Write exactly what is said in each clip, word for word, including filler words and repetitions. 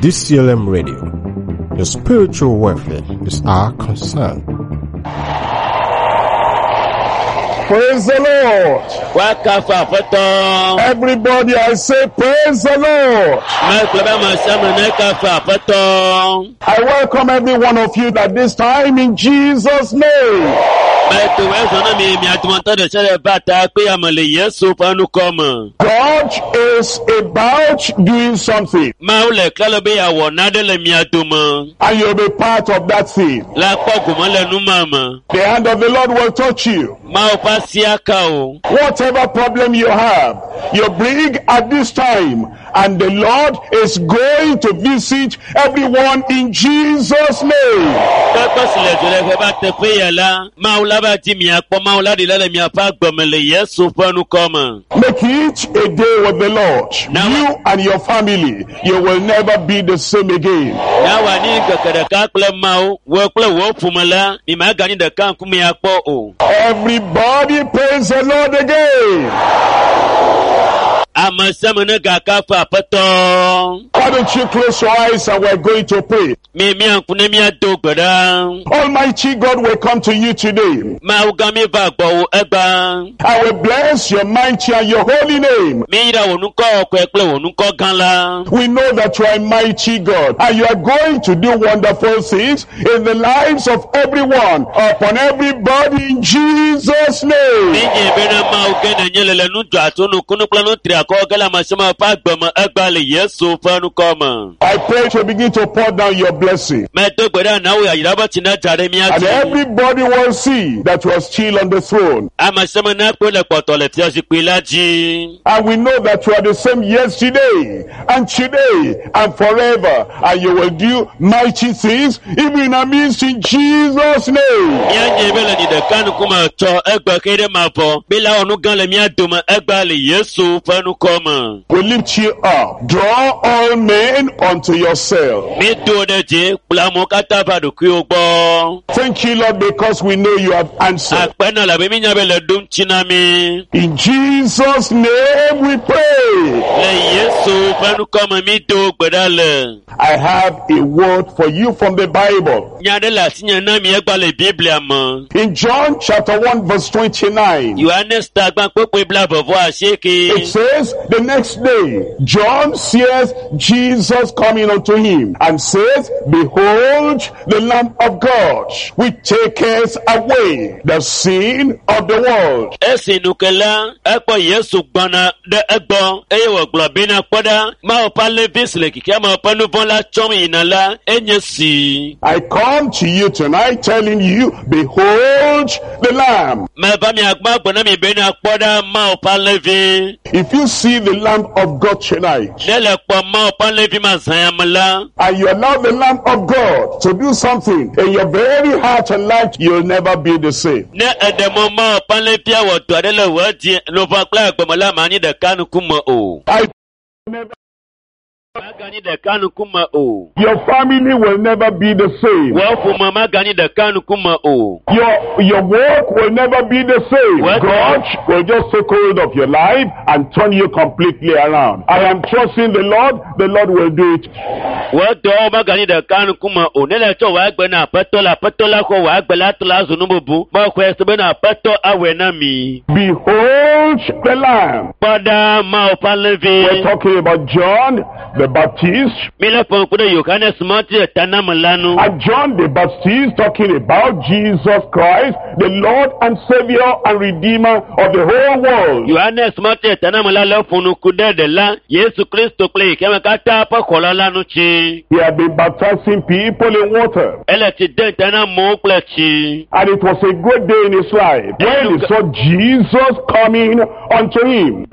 D C L M Radio. Your spiritual welfare is our concern. Praise the Lord. Everybody, I say, praise the Lord. I welcome every one of you at this time in Jesus' name. God is about doing something, and you'll be part of that thing. The hand of the Lord will touch you. Whatever problem you have, you bring at this time, and the Lord is going to visit everyone in Jesus' name. Make it a day with the Lord. You and your family, you will never be the same again. Everybody praise the Lord again. Why don't you close your eyes and we're going to pray. Almighty God will come to you today. I will bless your mighty and your holy name. We know that you are a mighty God, and you are going to do wonderful things in the lives of everyone, upon everybody in Jesus' name. I pray to begin to pour down your blessing, and everybody will see that you are still on the throne. And we know that you are the same yesterday and today and forever, and you will do mighty things even in our midst in Jesus' name. We lift you up. Draw all men unto yourself. Thank you, Lord, because we know you have answered. In Jesus' name we pray. I have a word for you from the Bible. In John chapter one verse twenty-nine, it says, the next day, John sees Jesus coming unto him, and says, behold, the Lamb of God, which taketh away the sin of the world. I come to you tonight telling you, behold the Lamb. If you see the Lamb of God tonight, and you allow the Lamb of God to do something in your very heart and life, you'll never be the same. I never. Your family will never be the same. Your, your work will never be the same. God will just take hold of your life and turn you completely around. I am trusting the Lord. The Lord will do it. Behold the Lamb. We're talking about John the Baptist, and John the Baptist talking about Jesus Christ, the Lord and Savior and Redeemer of the whole world. He had been baptizing people in water, and it was a good day in his life when he saw Jesus coming unto him.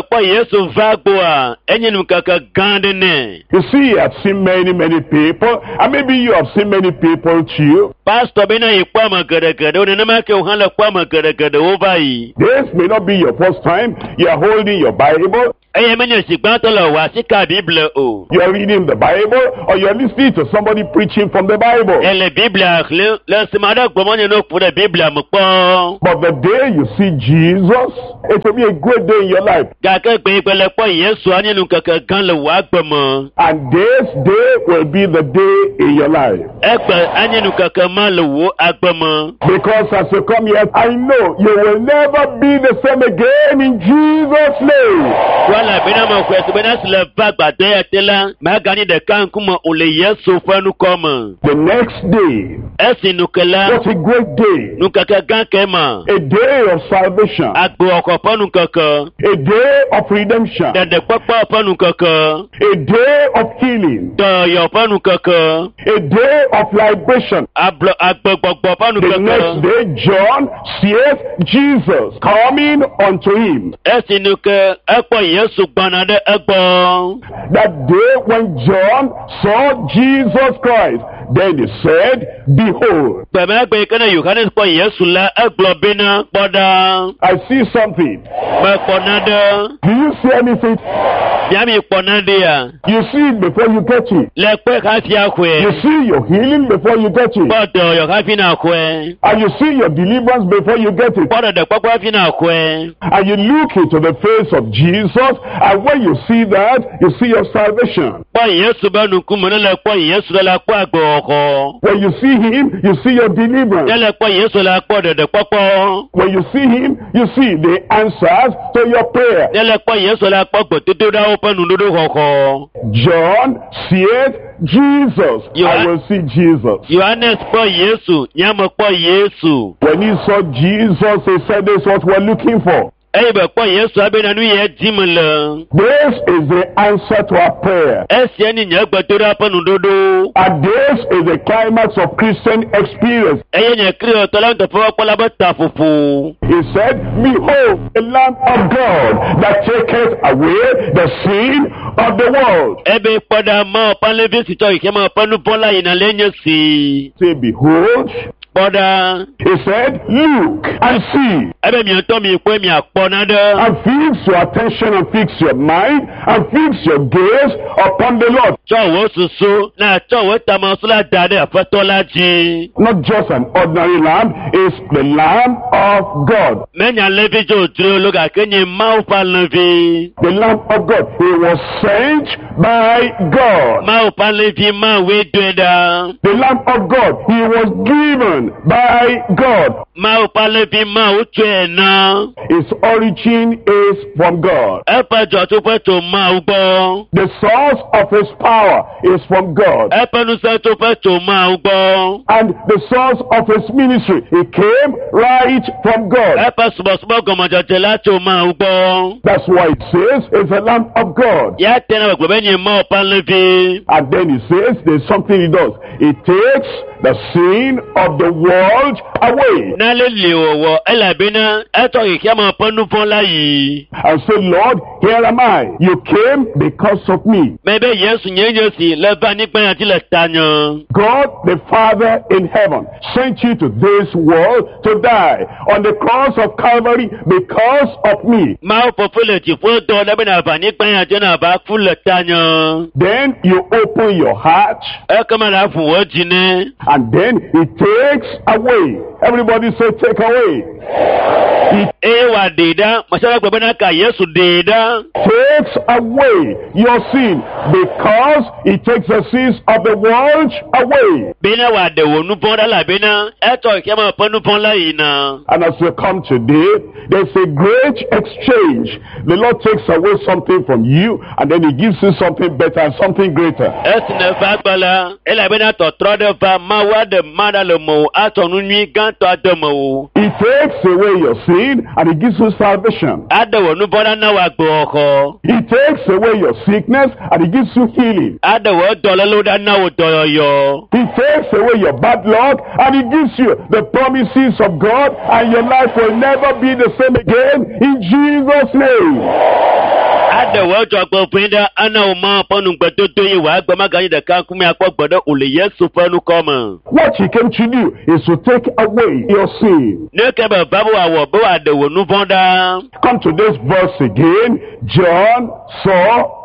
You see, you have seen many, many people, and maybe you have seen many people too. Pastor, this may not be your first time you are holding your Bible. You are reading the Bible, or you are listening to somebody preaching from the Bible. But the day you see Jesus, a it will be a great day in your life. Gàkẹ́ gbé ìpẹlẹ pọ̀ Yéṣu ánínú kẹ̀kẹ́ gan lè wá gbẹ̀mọ̀. And this day will be the day in your life. Ẹgbẹ̀ ánínú kẹ̀kẹ́ máa lè wó agbẹ̀mọ̀. Because as you come here, I know you will never be the same again in Jesus' name. Wala bina ma kwesu bina sile bagba de tela ma gani de kan kuma ole Yesu fanu koma. The next day, Esi nukela what a great day. nukaka gan kema. A day of salvation. Agbo oko panu kaka. A day of redemption. De de papa panu kaka. A day of healing. De yo panu kaka. A day of liberation. Ablo agbo gbogbo panu The next kaka. day, John sees Jesus coming unto him. Esi nuke ekpo Yesu gbana de egbo. That day when John saw Jesus Christ, then he said, Behold, Bẹ̀mẹ̀ gbé kẹ́nà Yohanes pọ̀ Yesu la egbo bina kpọ́dá. I see something. Mẹ kpọ́nà de. Do you see anything? Biami kpọ́nà de ya. You see it before you get it. Lẹ pẹ́ ká fi akwe. You see your healing before you get it. Gbọ́dọ̀ yọ̀ ká fi náà kwe. And you see your deliverance before you get it. Gbọ́dọ̀ dẹ̀ pọ́pọ́ fi náà kwe. And you look into the face of Jesus, and when you see that, you see your salvation. Pọ̀ Yéṣu bẹ́ẹ̀ nukú mọ̀ nílẹ̀ pọ̀ Yéṣu lẹ́la pọ̀ àgbọ̀ ọkọ̀. When you see him, you see your deliverance. Nílẹ̀ pọ̀ Yéṣu la pọ̀ dẹ̀dẹ̀ pọ́pọ́. When you see him, you see the answers to your prayer. Nílẹ̀ pọ̀ Yéṣu la pọ̀ gbọ̀ tó tó dáwọ́ pẹ́nu lódò kọ̀kọ̀. John seeth Jesus. You I are- will see Jesus. Yohanes pọ̀ Yéṣu, Nyàmọ̀ pọ̀ Yéṣu. When he saw Jesus, he said, this is what we're looking for. Ẹ̀yin bẹ̀ pọ̀ Yéṣu abẹ́nanú yẹ dì mí lọ. This is the answer to our prayer. Ẹ̀sì ẹni yẹn gbẹ̀ tó dá pẹ́nu lódò. And this is the climax of Christian experience. Ẹ̀yin yẹn kiri ọ̀tọ̀ láwọn tẹ̀ fọwọ́ pọ́lá bẹ́ ta fùfù. He said, Behold, the Lamb of God that taketh away the sin of the world. Ẹ̀bẹ̀ pọ̀dà mọ́ ọ̀pá lẹ́fí sìtọ́ ìkẹ́ mọ́ ọ̀pá nù bọ́lá yìí nà lẹ́yìn sí. Say, Behold. Pọ̀dà. He said, Look and see. Ẹ̀bẹ̀ mi ọ̀tọ́ mi pé mi àpọ̀ náà dẹ́. And fix your attention and fix your mind and fix your gaze upon the Lord. Chọ̀wọ́ soso náà chọ̀wọ́ tamọ̀ sọ́lá dáadé àfẹ́tọ́lá jí. Not just an ordinary lamb, it's the Lamb of God. Mẹ́nyà lẹ́fí jẹ́ òtúrẹ́ ológa kéye máa fa lẹ́fí. The Lamb of God. He was sent by God. Máa fa lẹ́fí máa wé dùn dá. The Lamb of God. He was given by God. Máa fa lẹ́fí máa ó tu ẹ̀ náà. His origin is from God. Ẹ pẹ́ jọ tó pẹ́ tó máa gbọ́. The source of his power is from God. Ẹ pẹ́nu sẹ́ tó pẹ́ tó máa gbọ́. And the source of his ministry, he came right from God. Ẹ pẹ́ sùbọ̀sùbọ̀ gọ̀mọ̀jọ̀jẹ̀ láti ó máa gbọ́. That's why it says it's the Lamb of God. Yá tẹ́lẹ̀ gbẹ̀gbẹ̀ bẹ́ẹ̀ ni máa fa lẹ́fí. And then he says there's something he does. He takes the sin of the world away. Nálé lè wọ̀wọ̀ ẹ làbí náà ẹ tọ́ ìkẹ́ máa pọ́nú fún láyìí. And say, Lord, here am I. You came because of me. Mẹ́bẹ́ Yéṣu yẹn yóò sì lẹ́bàá nígbà yẹn àti lẹ̀ tàyàn. God the Father in heaven sent you to this world to die on the cross of Calvary because of me. Máa fọ fúlẹ̀ tì fún ọ̀dọ́ lẹ́bẹ̀ náà bà nígbà yẹn àti náà bá fúlẹ̀ tàyàn. Then you open your heart Ẹ kọ́ máa rà fún wọ́n jiná. and then he takes away. Everybody say take away. He Ẹ wà dèédá, màṣálá gbẹ̀bẹ̀ náà kà Yéṣu dèédá. takes away your sin because he takes the sins of the world away. Bí náà wà dẹ̀wò nú fún ọ́dá làbí náà, ẹ tọ́ ìkẹ́ máa pọ́nú fún láyìí náà. And as you come today, there's a great exchange. The Lord takes away something from you and then he gives you something better and something greater. Ẹ sì nà fà gbọ́lá, ẹ làbí náà tọ̀ tọ́rọ́ dẹ̀ fà máa wá dẹ̀ má dà lè mọ̀ o, àtọ̀nù ní gántọ́ àdẹ̀mọ̀ o. He takes away your sin and he gives you salvation. Àdẹ̀wò nú fún ọ́dá náà wà gbọ́ ọkọ̀. He takes away your sickness and he gives you healing. Àdẹ̀wò dọ̀lẹ́ ló dá náà wò dọ̀yọ̀yọ̀. He takes away your bad luck and he gives you the promises of God, and your life will never be the same again in Jesus' name. Àdẹ̀wò ọjọ́ gbọ́ fún yín dá aná o máa pọ́nù gbẹdọ́dọ́ yìí wàá gbọ́ mága yín dẹ̀ka kúmi akọ́ gbọ́dọ̀ òlè Yéṣu fẹ́nu kọ́ mọ̀. What he came to do is to take away your sin. Ní kẹ́bẹ̀ bábọ̀ àwọ̀ bó àdẹ̀wò nú fọ́n dá. Come to this verse again. John saw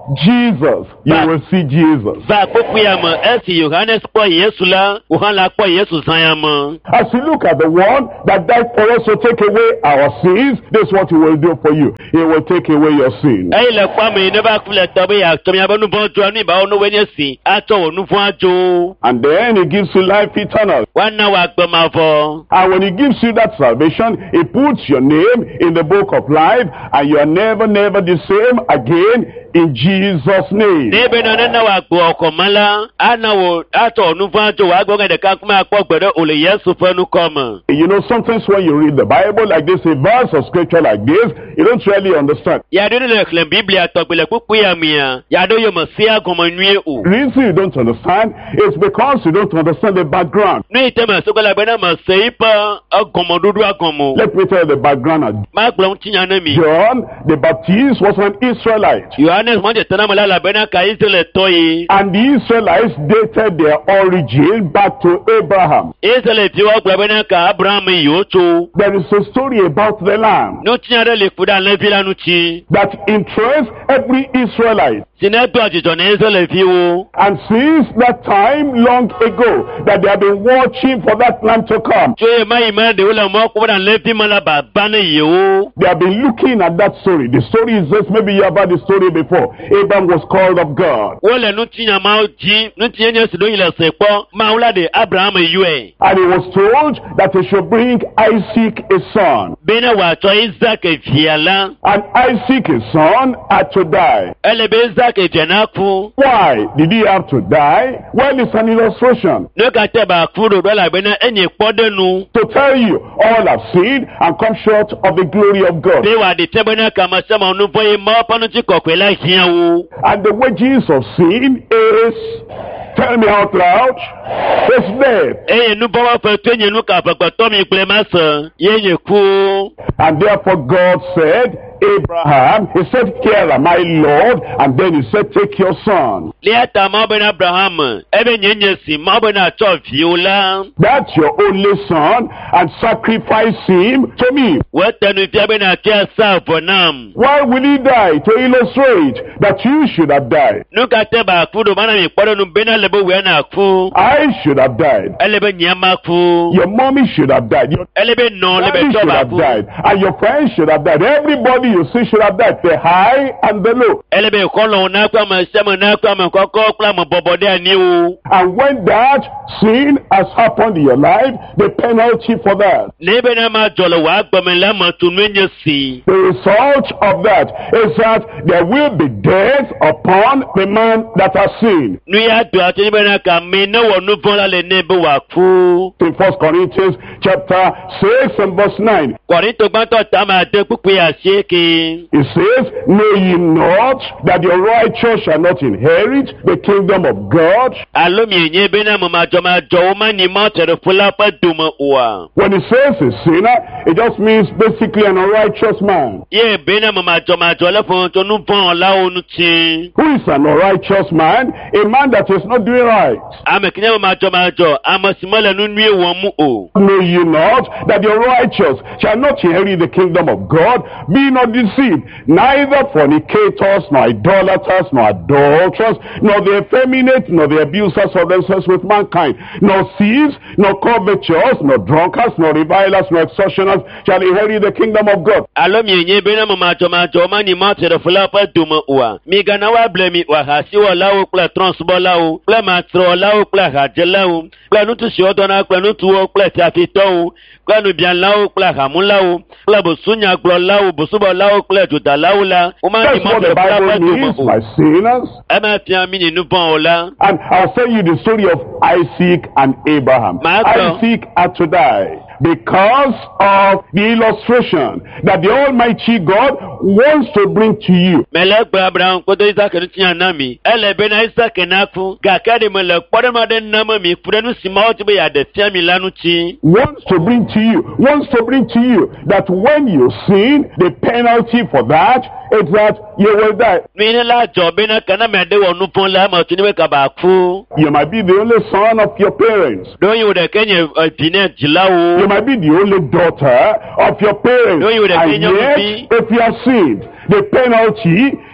Jesus, you Ba- will see Jesus. Va kpokpo ya me esi Yohanes kpɔ Yesu la, wohã la kpɔ Yesu zã ya me. As you look at the one that died for us to take away our sins, this is what he will do for you. He will take away your sins. Eyi le kpɔ me ne va ku le tɔ be yeatɔ miabe nu vɔ̃ dzo nu ibawo nu woe nye si atsɔ wò nu vɔ̃ adzo. And then he gives you life eternal. Woana wò agbe mavɔ. And when he gives you that salvation, he puts your name in the book of life, and you are never, never the same again in Jesus' name. Ne be na ne na wò agbe ɔkɔme la, ana wò atsɔ wò nu vɔ̃ adzo wò agbɔ ŋa ɖeka kuma akpɔ gbe ɖe wò le Yesu ƒe nukɔme. You know, sometimes when you read the Bible like this, a verse of scripture like this, you don't really understand. Yaɖo ne le xlẽ Biblia tɔgbe le kpukpu ya mea, yaɖo yo me sea gɔme nyuie o. The reason you don't understand is because you don't understand the background. Nu yi te me soko la be ne me se yi ƒe egɔmeɖoɖoa gɔme o. Let me tell you the background. of Magblɔ ŋutinya ne mi. John the Baptist was an Israelite. Yohanes mɔdzetena me la elabena ka Israeltɔ ye. And the Israelites dated their origin back to Abraham. Israeltiwo gblɔ bena ka Abraham yiwo tso. There is a story about the lamb Nutinya ɖe li ƒo ɖe alẽvi la ŋuti. that interests every Israelite. Si ne doa dzidzɔ na Israelviwo. And since that time long ago that they have been watching for that lamb to come, Tso ye ma yi me ɖewo le mɔ kpɔm ɖe alẽvi me la baba ne yiwo. they have been looking at that story. The story is this, maybe you have heard the story before. Abraham was called of God. Wole nutinya mawo dzi. Nutinya nye si ɖo yi le se kpɔ. Mawu la ɖe Abraham yɔe. And he was told that he should bring Isaac a son. Bena wòatsɔ Isaac via la. And Isaac his son had to die. Ele be Isaac via na ku. Why did he have to die? Well, it's an illustration Ne gate ba ku ɖo ɖo elabena enye kpɔ ɖe nu. to tell you all have sinned and come short of the glory of God. Be wòaɖi te bena kamesema nu vɔ ye Mawu ƒe ŋutikɔkɔe la hiã wo. And the wages of sin is, tell me out loud, is death. Eye nubɔwɔ ƒe to nye nu ka ƒegbetɔ mi gblẽ ma se. Ye nye ku. And therefore God said, Abraham, he said, here am I, Lord. And then he said, take your son. Lia ta Mawu bena Abraham. Ebe nye nye si Mawu bena tsɔ viwo la. That's your only son, and sacrifice him to me. Wete nu fia bena tia sa vɔ nam. Why will he die? To illustrate that you should have died. Nu ka te ba ku ɖo mana mi kpɔ ɖe nu bena le be wòe na ku. I should have died. Ele be nye ma ku. Your mommy should have died. Your Ele be nɔ le be daddy tsɔ should ba have ku. died. And your friends should have died. Everybody you see should have died. The high and the low. Ele be kɔlɔn na kple ame sia ame na kple ame kɔkɔ kple ame bɔbɔ ɖe aniwo. And when that sin has happened in your life, the penalty for that, Ne be na ma dzɔ le wò agbeme le eme tu nu nye si. the result of that is that there will be death upon the man that has sinned. Nu ya do ati be na ka me ne wɔ nu vɔ̃ la le ne be wòaku. In First Corinthians chapter six and verse nine, Kɔrintɔ gbãtɔ tame ade kpukpui asieke. it says, know ye not that the righteous shall not inherit the kingdom of God? Alo mienye be na memadzɔmadzɔwo mani ma tɛɖeƒe la ƒe dome oa. When it says a sinner, it just means basically an unrighteous man. Ye be na memadzɔmadzɔ le ƒometɔ nu vɔ̃ lawo ŋuti. Who is an unrighteous man? A man that is not doing right. Ame ke nye memadzɔmadzɔ, ame si mele nu nyuie wɔm o. Know ye not that the righteous shall not inherit the kingdom of God? Be not deceived. Neither fornicators, nor idolaters, nor adulterers, nor the effeminate, nor the abusers of themselves with mankind, nor thieves, nor covetous, nor drunkards, nor revilers, nor extortioners shall inherit the kingdom of God. Alo mienye be na memadzɔmadzɔ mani ma tɛɖeƒe la ƒe dome oa. Migana woable mi ahasiwɔlawo kple trɔ̃subɔlawo kple matrɔlawo kple ahadzelawo kple nutu siwo dɔna kple nutuwo kple fiafitɔwo kple nubiãlawo kple ahamulawo kple busunyagblɔlawo busubɔlawo kple dzodalawo la womani That's ma what the tɛɖeƒe la Bible ƒe dome means o. by sinners. Ema fia mi ni nu vɔ̃ o la. And I'll tell you the story of Isaac and Abraham. My God. Isaac had to die because of the illustration that the Almighty God wants to bring to you. Mele gbe Abraham kpoto Isaac nu tia na mi. Ele be na Isaac na ku. Gake ɖe mele kpɔɖeŋu aɖe nam mi ku ɖe nu si Mawu di be yeaɖe fia mi la ŋuti. Wants to bring to you, wants to bring to you that when you sin, the penalty for that is that you will die. Nu yi ne la dzɔ be na kana me aɖe wɔ nu vɔ̃ la eme tu ne be kaba ku. You might be the only son of your parents. Ɖo yi wo ɖeke nye vi ne dzilawo. You might be the only daughter of your parents. No, you would have And been your yet, baby. if you have sinned, the penalty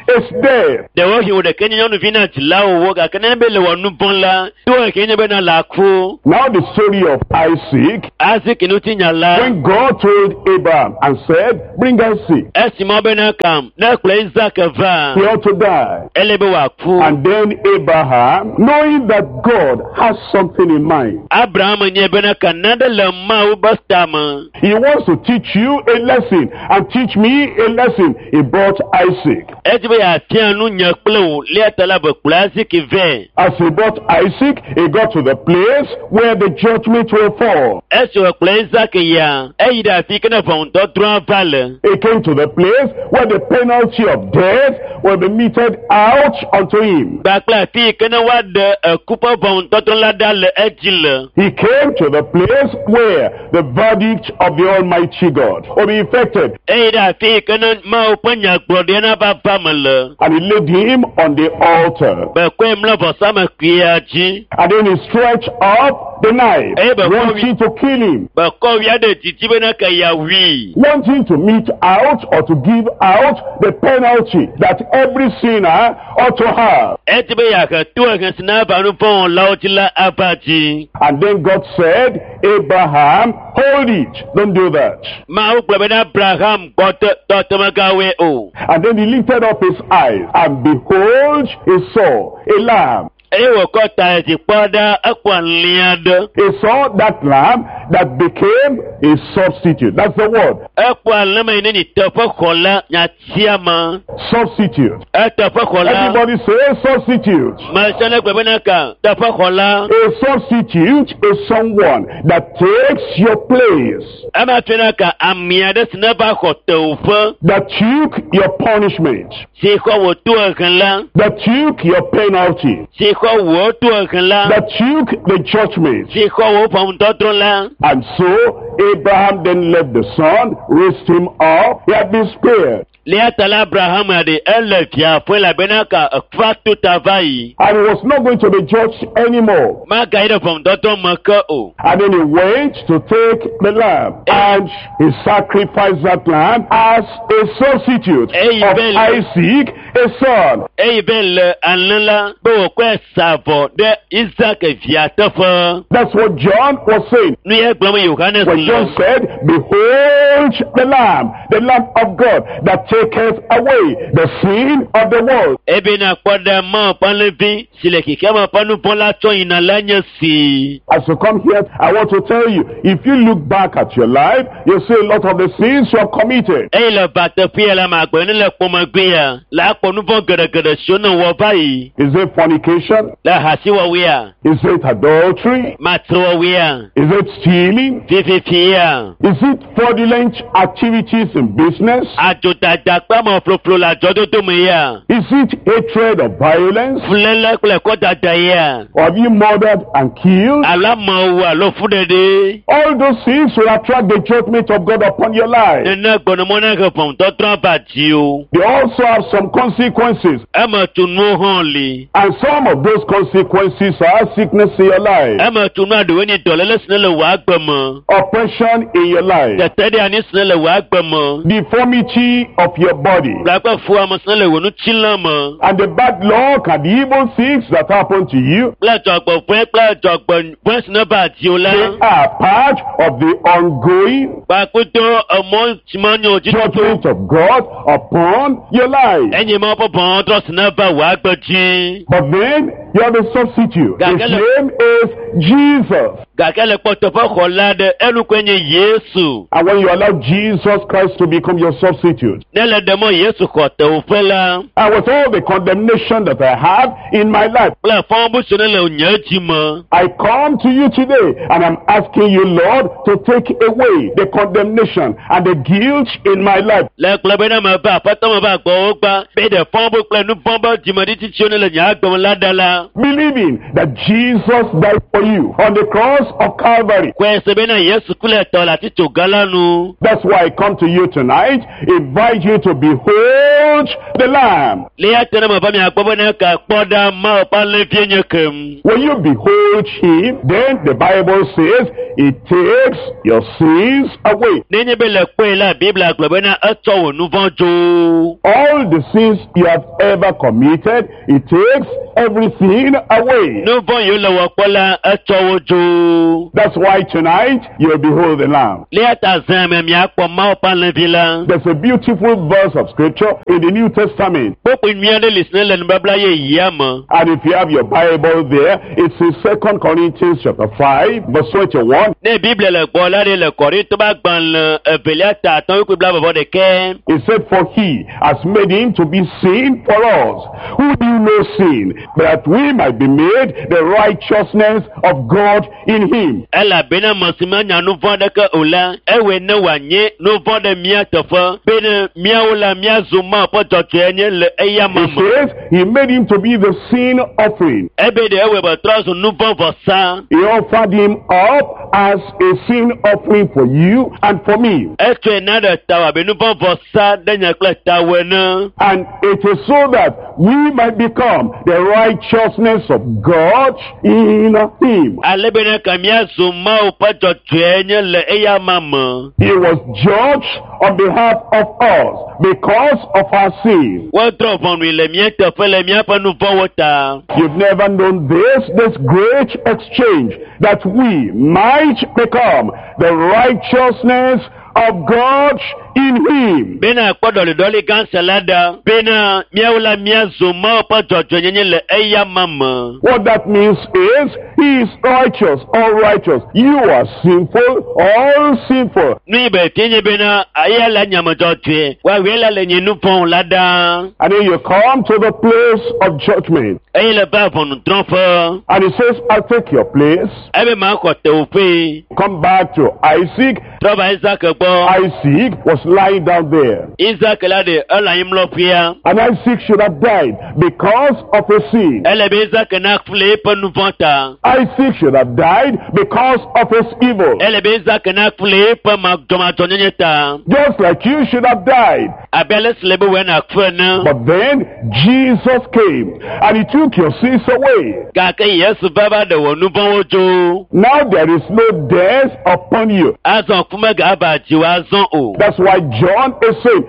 is death. The way he would have Kenyan on Vina Tilao work, I can never let one bonla, do a Kenyan Laku. Now the story of Isaac, Isaac in Utinyala, when God told Abraham and said, bring Isaac, Esimobena come, no place Zakava, he ought to die. Elebewaku, And then Abraham, knowing that God has something in mind, Abraham and Yebena Canada Lama Ubastama, he wants to teach you a lesson and teach me a lesson. He brought Isaac. Edway Atianu Nyaklo, Leatalaba Classic event. As he brought Isaac, he got to the place where the judgment will fall. Esu a place Zakia, Aida Fikana from Dodra Valley. He came to the place where the penalty of death will be meted out unto him. Bakla Fikana Wada, a Cooper from Totoladal Edgil. He came to the place where the verdict of the Almighty God will be effected. Aida Fikana Maupanya Brodiana Pamela. And he laid him on the altar. Bequem love Sama Kiaji. And then he stretched up the knife, Eh, but wanting to kill him, Bakovia de Titibenaka Yawi. wanting to mete out or to give out the penalty that every sinner ought to have. Etibeyaka two against Nabanupon Lautila Apaji. And then God said, Abraham, hold it, don't do that. Mau Plebena Abraham got Totamagawe O. And then he lifted up his eyes, and behold, he saw a lamb. Ewo Kota Tipada Aquan Liad. He saw that lamb that became a substitute. That's the word. Aquan Lamaini Topokola Yatiama. Substitute. Etapokola. Everybody say substitute. Masana Plebenaka. Topokola. A substitute is someone that takes your place, Amatunaka Amiades Naba Hotofa. that took your punishment, Siko Wotuakala. that took your penalty, Siko Wotuakala. that took the judgment. Siko Wopam Totrola. And so Abraham then left the son, raised him up. He had been spared. Leatala Abraham de Elefia Puela Benaka a Fatu Tavai. And he was not going to be judged anymore. Magaida from Doctor Makao. And then he went to take the lamb. And he sacrificed that lamb as a substitute of Isaac, a son. Abel Anala Boque Savo de Isaac Fiatafa. That's what John was saying. Near Glama Yohanes. When John said, behold the lamb, the lamb of God that taketh away the sin of the world. Ebina Quada Ma Panavi, Sileki Kama Panupola Toina Lanya Si. As you come here, I want to tell you, if you look back at your life, you see a lot of the sins you have committed. Ela Batapia La Magwenela Pomagria, La Ponupo Gada Shona Wabai, Is it fornication? La Hasiwa Wea, Is it adultery? Matro Wea, Is it stealing? Fifia, Is it fraudulent activities in business? Ajota Dakama Floplola Jodotomea, Is it hatred or violence? Flela Kota Daya, Or have you murdered and killed? Alama Lofudede, All those things will attract the judgment of God upon your life. the Nagonamonaga from Totra Batio, They also have some consequences. Emma to no only, And some of those consequences are sickness in your life, Emma to not do any dollars Nella Wagbama, oppression in your life, the Teddy and Isnella Wagbama, deformity of your body, Blacka Fuamasnella Chilama, and the bad luck and the evil things that happen to you. Black Dog, Black Dog, West They Nabatiola, are part of the ongoing Bakuto, a Montimano, judgment of God upon your life. any more Pondros Naba Wagbaji, But then you have a substitute. His Gagala. name is Jesus. Gakele Potopa Holade, Elukwenye Yesu, And when you allow Jesus Christ to become your substitute, Nella Demo Yesu Koto Fela, and with all the condemnation that I have in my life, Black Fombu Sunela Unyajima, I come to you today and I'm asking you, Lord, to take away the condemnation and the guilt in my life. Like Labena Maba, Patamaba Goba, Bede Fombu Planu Bomba, Jimaditi Chunela Yagom Ladala, Believing that Jesus died for you on the cross of Calvary. Kwese bena Yesu kule tola tito galanu. That's why I come to you tonight, invite you to behold the Lamb. Leya tena mabami akbobo na ka poda ma opale fienye kem. When you behold him, then the Bible says it takes your sins away. Nenye bele kwe la Biblia globe na eto nuvanjo. All the sins you have ever committed, it takes everything away. Nuvon yo la wakola eto jo. That's why tonight you'll behold the Lamb. Leya ta zeme mi akpo ma opale vila. There's a beautiful verse of scripture in the New Testament. Popo nwiade lisne le nbabla ye yama. And if you have your Bible there, it's in Second Corinthians chapter five, verse twenty-one. Ne Bible le bola de le Korinto ba gban le evelia ta ton ku bla babo de ke. It said, for he has made him to be sin for us, who knew no sin, that we might be made the righteousness of God in him. Ela bena masima nya no vonde ke ola, ewe ne wanye no vonde mia tofa, bena mia ola mia zuma po totenye le eya It mama. says he made him to be the sin offering. Ebe de ewe ba traso no von vosa. He offered him up as a sin offering for you and for me. Etwe na de tawa be no von vosa de nya kle tawe na. And it is so that we might become the righteousness of God in him. Ale bena kamia zuma o po totenye le eya mama. He was judged on behalf of us because of our sin. Wo tro von wi le mia tofa le mia pa no von wota. You've never known this, this great exchange, that we might become the righteousness of God in him. Bena kodoli doli kansalada. Bena miaula mia zuma pa totenye le eya mama. What that means is, he is righteous, all righteous. You are sinful, all sinful. Ni be tinye bena ayala nyama jotwe. Wa wela le nyinu pon lada. And then you come to the place of judgment. Eye le ba fon tronfa. And he says, I'll take your place. Ebe ma ko te ofe. Come back to Isaac. Troba Isaac gbo. Isaac was lying down there. Isaac la de ala imlo pia. And Isaac should have died because of his sin. Ele be Isaac na fle pe nu vonta. Isaac should have died because of his evil. Ele be Isaac na fle pe ma toma tonye ta. Just like you should have died. Abele slebe we na kfena. But then Jesus came and he took your sins away. Ka ke Yesu baba de wonu bon ojo. Now there is no death upon you. Azon kuma ga ba ji wa zon o. That's why John is saying,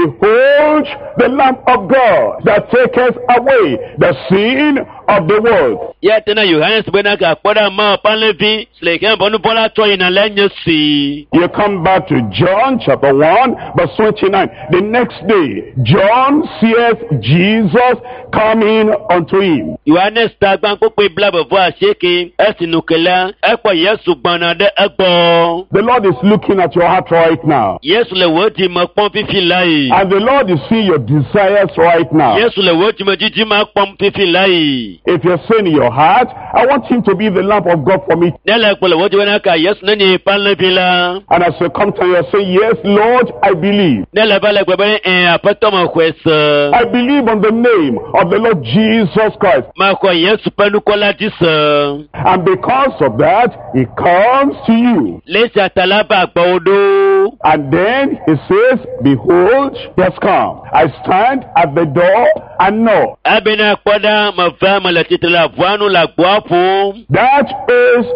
behold the Lamb of God that taketh away the sin of the world. Yet na Yohanes bena ka poda ma panlevi sleken bonu pola to ina lenye si. You come back to John chapter one verse twenty-nine. The next day, John seeth Jesus coming unto him. Yohanes ta gban ko pe bla bo aseke esinukela epo Yesu gbana de egbo. The Lord is looking at your heart right now. Yesu le wo ti mo pon fifi lai. And the Lord is seeing your desires right now. Yesu le wo ti mo jiji ma pon fifi lai. If you're saying in your heart, I want him to be the lamp of God for me. Nele ko le wo ti wena ka Yesu ne ni panlevi la. And as you come to you say, yes, Lord, I believe. Nele ba le gbe be en apato mo kwesa. I believe on the name of the Lord Jesus Christ. Ma ko Yesu penu ko la disa. And because of that, he comes to you. Le satalaba gbodo. And then he says, behold, he has come. I stand at the door and knock. Abena poda ma va ma la titla voanu la guapo. That is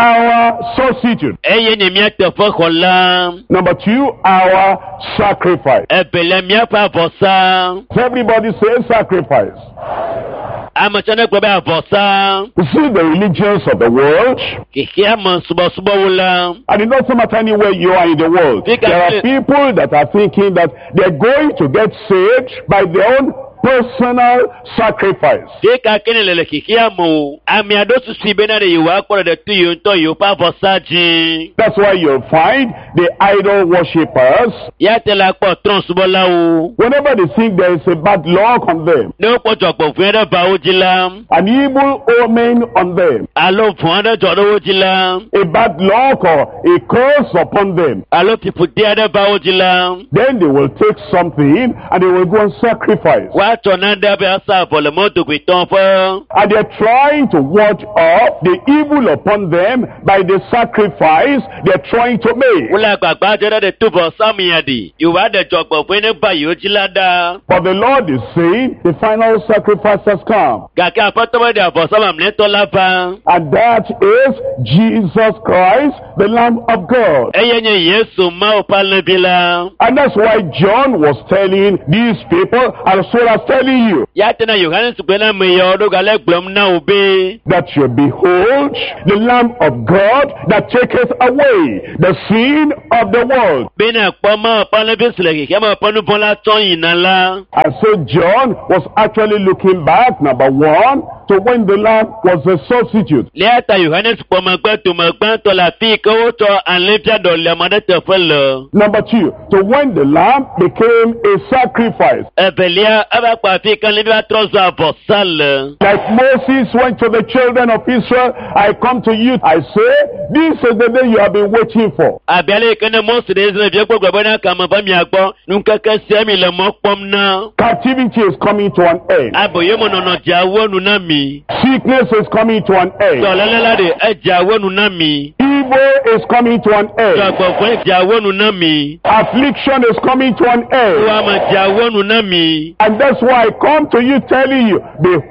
our substitute. Eye ni mi atefo kola. Number two, our sacrifice. Ebele mi apa vosa. Everybody says sacrifice. Amachane gbe ba vosa. You see the religions of the world, Kiki ama subo subo wula. and it doesn't matter anywhere you are in the world. There are people that are thinking that they're going to get saved by their own personal sacrifice. Deka kene lele kiki amu. Ami adosu si bena de yuwa kwa de tu yu nto yu pa vosa ji. That's why you'll find the idol worshippers, Ya te la kwa tron subo la u. whenever they think there is a bad luck on them, Ne kwa jokpo fwede ba ujila. an evil omen on them, Alo fwede jodo ujila. a bad luck or a curse upon them, Alo pipu diade ba ujila. then they will take something and they will go and sacrifice. Wa wa tsɔ na ɖe be asa avɔ le mɔdogoetɔ ƒe. And they're trying to ward off the evil upon them by the sacrifice they're trying to make. Wole agbagba dze ɖe ɖe to vɔ samia ɖi. Yewoa ɖe dzɔgbɔƒe ne ba yewo dzi la ɖa. But the Lord is saying the final sacrifice has come. Gake aƒetɔ be ɖe avɔsa mamlɛtɔ la va. And that is Jesus Christ, the Lamb of God. Eye nye Yesu Mawu ƒe alẽvi la. And that's why John was telling these people, and so I was telling you, Ya tena Yohanes gbe na ame yawo ɖo gale gblɔm na wo be. that you behold the Lamb of God that taketh away the sin of the world. Be na kpɔ Mawu ƒe alẽvi si le xexea me ƒe nu vɔ̃ la tsɔ yina la. And so John was actually looking back, number one, to when the Lamb was a substitute. Lea ta Yohanes kpɔ megbe tome gbãtɔ le afi ke wotsɔ alẽvia ɖɔliame ɖe teƒe le. Number two, to when the Lamb became a sacrifice. Evelia eva kpɔ afi ke alẽvia trɔ zɔ avɔsa le. Like Moses went to the children of Israel, I come to you, I say, this is the day you have been waiting for. Abiale ke ne Mose ɖe Israelviwo gbɔgblɔ be na kame va mia gbɔ, nukeke sia mi le mɔ kpɔm na. Captivity is coming to an end. Aboyemenɔnɔ dzeawo nu na mi. Sickness is coming to an end. Dɔléle la ɖe edzeawo nu na mi. Evil is coming to an end. Dzɔgbɔgbɔe dzeawo nu na mi. Affliction is coming to an end. Wɔame dzeawo nu na mi. And that's why I come to you telling you,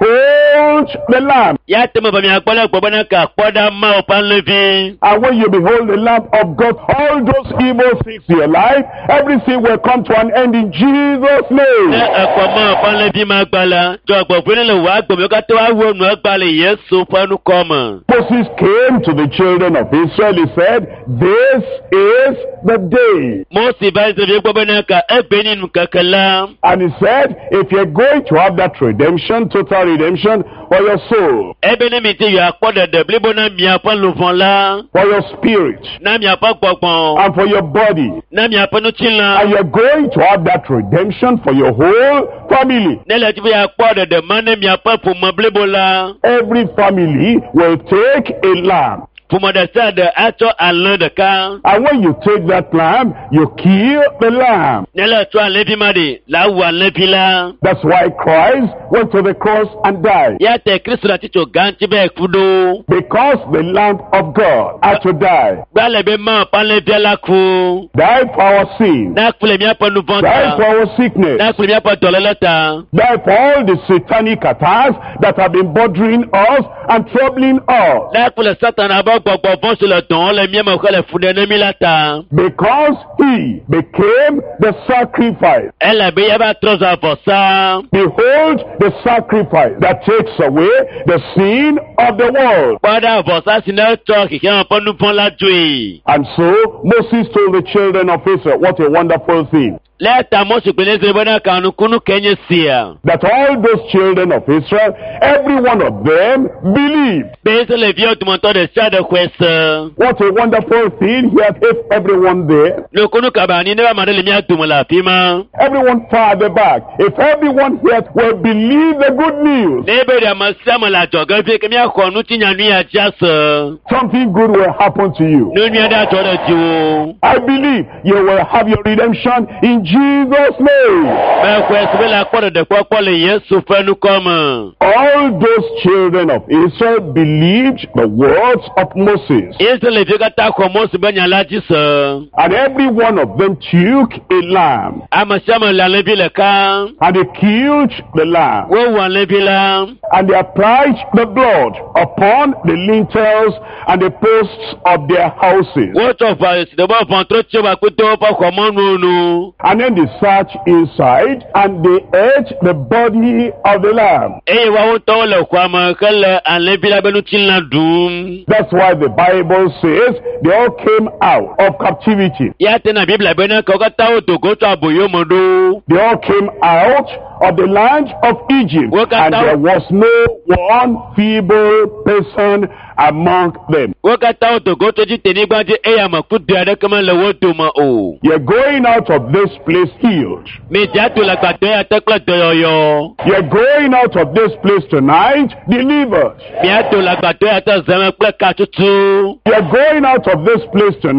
behold the Lamb. Ya teme be miagbɔ le gbɔ be na ka kpɔ ɖa Mawu ƒe alẽvi. And when you behold the Lamb of God, all those evil things in your life, everything will come to an end in Jesus' name. Ne ekpɔ Mawu ƒe alẽvi ma gba la, dzɔgbɔgbɔe ne le wò agbome wo katã woawɔ nu egba le Yesu ƒe nukɔme. Moses came to the children of Israel, he said, this is the day. Mose va Israelviwo gbɔ be na ka egbe ni nukeke la. And he said, if you're going to have that redemption, total redemption, for your soul, Ebe ne mi te yewoakpɔ ɖeɖe blibo na miaƒe luvɔ la, for your spirit, na miaƒe gbɔgbɔ, and for your body, na miaƒe nutilã, and you're going to have that redemption for your whole family. ne le dzi be yeakpɔ ɖeɖe ma ne miaƒe ƒome blibo la. Every family will take a lamb. Ƒome ɖe sia ɖe atsɔ alẽ ɖeka. And when you take that lamb, you kill the lamb. Ne le tsɔ alẽvi ma ɖe, la wu alẽvi la. That's why Christ went to the cross and died. Ya te Kristo ɖe atitso gã ŋuti be ku ɖo. Because the Lamb of God had to die. Gba le be Mawu ƒe alẽvia la ku. Die for our sin. Na ku le míaƒe nu vɔ̃ Die for ta. our sickness. Na ku le míaƒe dɔléle ta. Die for all the satanic attacks that have been bothering us and troubling us. Na ku le Satana ƒe gbɔgbɔ vɔ̃ si le dɔm le mía me xe le fu ɖe ne mí la ta. Because he became the sacrifice. Ele be yava trɔ zɔ avɔsa. Behold the sacrifice that takes away the sin of the world. Kpɔ ɖa avɔsa si ne tsɔ xexea me ƒe nu vɔ̃ la dzoe. And so Moses told the children of Israel, what a wonderful thing, Le ta Mose kple ne Israel be na ka nukunu ke nye sia. that all those children of Israel, every one of them believed. Be Israelviwo dometɔ ɖe sia ɖe xɔe se. What a wonderful thing, he had if everyone there, Nukunu kaba ni ne be ame ɖe le mía dome le afi ma. everyone far at the back, if everyone here will believe the good news, Ne be ɖe ame sia ame le adzɔge vie ke míaxɔ ŋutinya nu ya dzi ase. something good will happen to you. Nu nyui aɖe adzɔ ɖe dziwò. I believe you will have your redemption in Jesus' name. Be xɔe si be le akpɔ ɖeɖekpɔkpɔ le Yesu ƒe nukɔme. All those children of Israel believed the words of Moses. Israelviwo katã xɔ Mose be nya la dzi se. And every one of them took a lamb. Ame sia ame le alẽvi ɖeka. And they killed the lamb. Wowu alẽvi la. And they applied the blood upon the lintels and the posts of their houses. Wotsɔ va si ɖe be ʋɔtro tso va kpete woƒe xɔmɔnuwo nu. And then they searched inside and they ate the body of the lamb. Eye woawo ŋutɔwo le xɔa me hele alẽvi la be nutilã ɖum. That's why the Bible says they all came out of captivity. Ya tena Biblia be na ka wo katã wodo go tso aboyo me ɖo. They all came out of the land of Egypt. And there was no one feeble person among them. Wo katã wodo go tso Egiptenyigba dzi eye ame kudu aɖeke mele wo dome o. You're going out of this place healed. Mi dzi atu le agbadɔ ya te kple dɔyɔyɔ. You're going out of this place tonight delivered. Mi atu le agbadɔ ya te zeme kple katutu. You're going out of this place tonight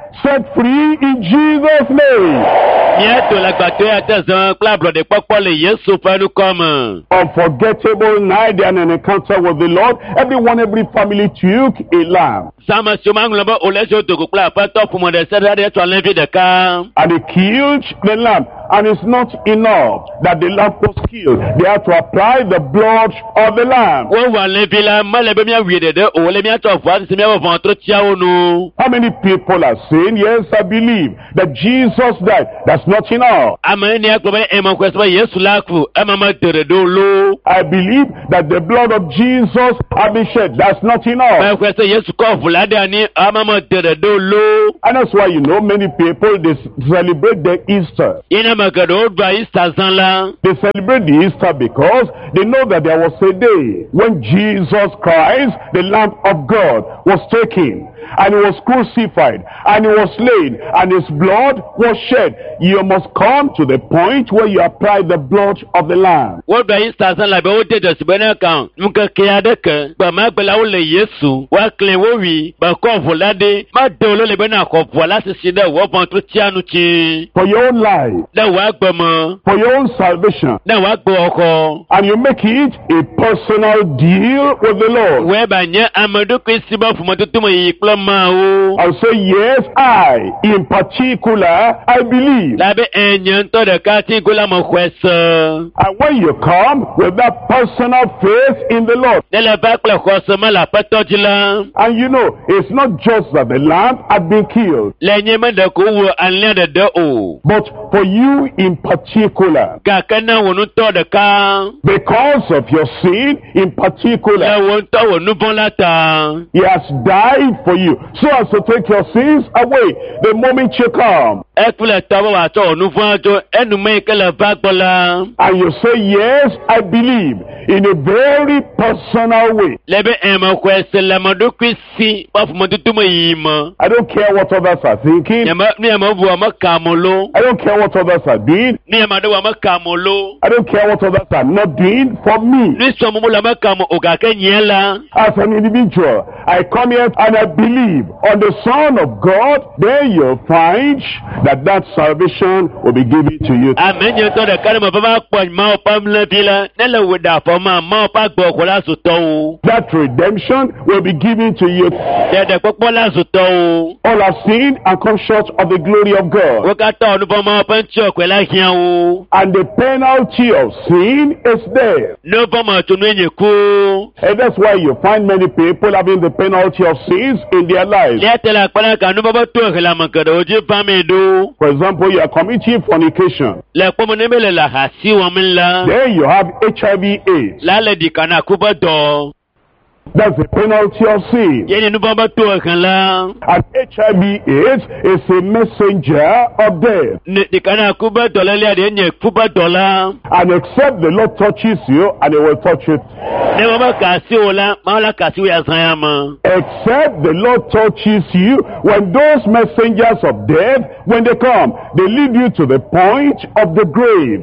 set free in Jesus' name. Unforgettable night and an encounter with the Lord. Everyone, every family took a lamb. And they killed the lamb. And it's not enough that the lamb was killed. They have to apply the blood of the lamb. How many people are saying, yes, I believe that Jesus died? That's not enough. I believe that the blood of Jesus has been shed. That's not enough. And that's why, you know, many people, they celebrate their Easter. They celebrate the Easter because they know that there was a day when Jesus Christ, the Lamb of God, was taken. And he was crucified, and he was slain, and his blood was shed. You must come to the point where you apply the blood of the Lamb. For your own life, for your own salvation, and you make it a personal deal with the Lord. I'll say, yes, I, in particular, I believe. And when you come with that personal faith in the Lord, and you know, it's not just that the lamb had been killed, but for you in particular, because of your sin in particular, he has died for you, so as to take your sins away the moment you come. And you say, yes, I believe, in a very personal way. I don't care what others are thinking. I don't care what others are doing. I don't care what others are not doing for me. As an individual, I come here and I believe on the Son of God. Then you'll find that that salvation will be given to you. That redemption will be given to you. All have sinned and come short of the glory of God. And the penalty of sin is death. And that's why you find many people having the penalty of sins in their lives. For example, you are committing fornication. Then you have H I V AIDS. That's the penalty of sin. And H I V AIDS is a messenger of death. And except the Lord touches you, and He will touch it. Except the Lord touches you, when those messengers of death, when they come, they lead you to the point of the grave.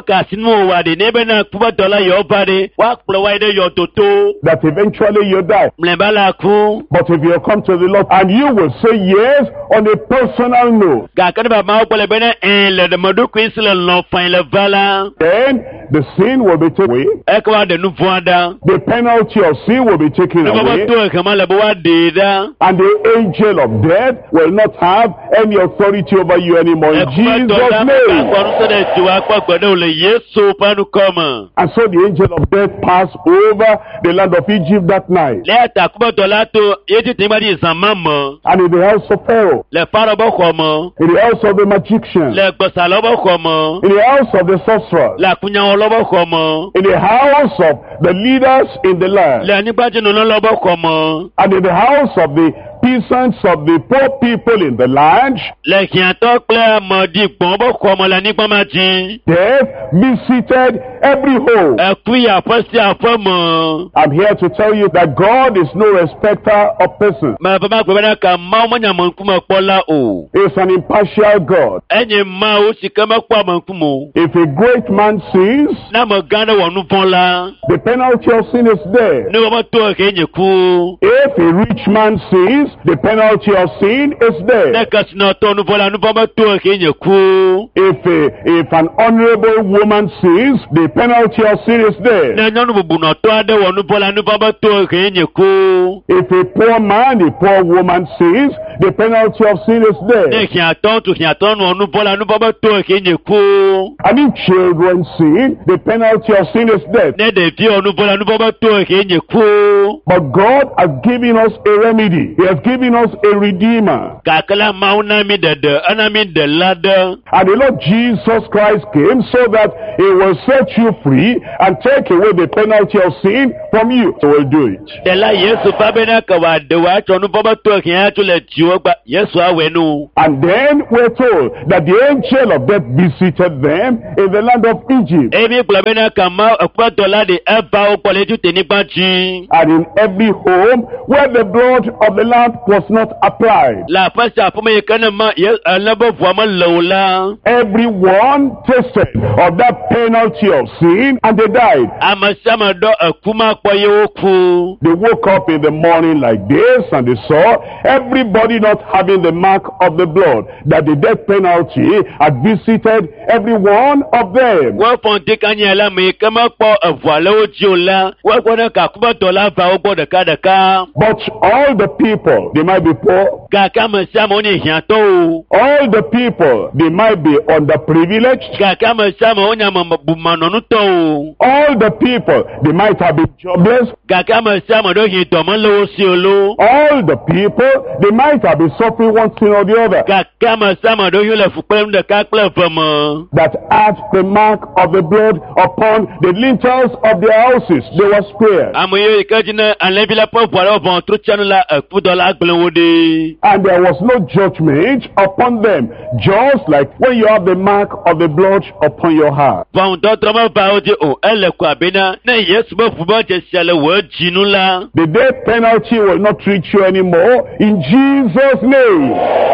That eventually you die. But if you come to the Lord and you will say yes on a personal note, then the sin will be taken away. The penalty of sin will be taken away. And the angel of death will not have any authority over you anymore. In Jesus' name. And so the angel of death passed over the land of Egypt that night. And in the house of Pharaoh, in the house of the magician, in the house of the sorcerer, in the house of the leaders in the land, and in the house of the peasants of the poor people in the land, death visited every home. I'm here to tell you that God is no respecter of persons. He's an impartial God. If a great man sins, the penalty of sin is death. If a rich man sins, sins, the penalty of sin is death. Neka sina tonu bola nu baba to ke nyeku. If a, if an honorable woman sins, the penalty of sin is death. Na nyonu bubu no to ade wonu bola nu baba to ke nyeku. If a poor man, a poor woman sins, the penalty of sin is death. Ne kia ton tu kia ton wonu bola nu baba to ke nyeku. And if children sin, the penalty of sin is death. Ne de fi onu bola nu baba to ke nyeku. But God has given us a remedy. He has given us a redeemer. Kakala mauna mi de de ana mi de lada. And the Lord Jesus Christ came so that He will set you free and take away the penalty of sin from you. So we'll do it. De la Yesu babena ka wa de wa tonu baba to ke ya tule jiwo gba Yesu awenu. And then we're told that the angel of death visited them in the land of Egypt. Ebi blabena kama akwa dola de eba o pole tu teni baji. And in every home where the blood of the lamb was not applied. La pasa pome yekana ma ye alabo vwama lola. Everyone tasted of that penalty of sin and they died. Amasama do akuma kwa yoku. They woke up in the morning like this and they saw everybody not having the mark of the blood, that the death penalty had visited every one of them. Wa fonte kanya la me kama po avwala ojiola. Wa kona kakuma dola va obo de kadaka. But all the people, they might be poor. Kaka masama oni hiato. All the people, they might be underprivileged. Kaka masama onya mamabumanonuto. All the people, they might have been jobless. Kaka masama do hitomalo siolo. All the people, they might have been suffering one thing or the other. Kaka masama do yule fupem de kakla fama. That had the mark of the blood upon the lintels of their houses, they were spared. Amoye ikajina alevila po wala bon truchanu la akudola gblowode. And there was no judgment upon them, just like when you have the mark of the blood upon your heart. Bon dotroma baoje o ele kwa bena na Yesu bo fubo je sele wo jinula. The death penalty will not treat you anymore in Jesus' name.